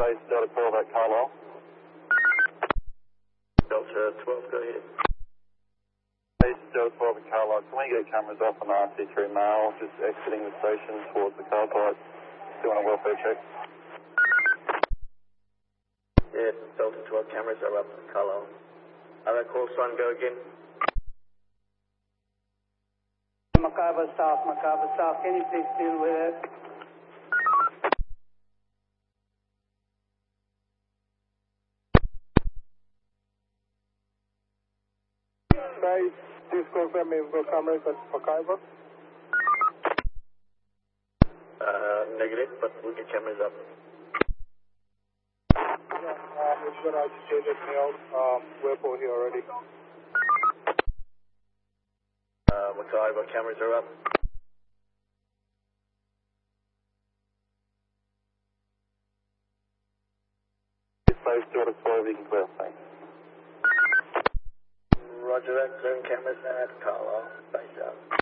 Base Delta 12 at Carlisle. Delta 12, go ahead. Base Delta 12 at Carlisle. Can we get cameras off on the RC3 mail, just exiting the station towards the car site, doing a welfare check? Yeah, Delta 12 cameras are up at Carlisle. Other call sign, go again. Macabre South, can you please deal with it? Base, please confirm if the cameras at Macabre. Negative, but we'll get cameras up. It's going to change it now. We're both here already. Macabre cameras are up. Base Delta 12, you can clear, thanks. Roger that, clearing cameras now at Carlisle. Base out.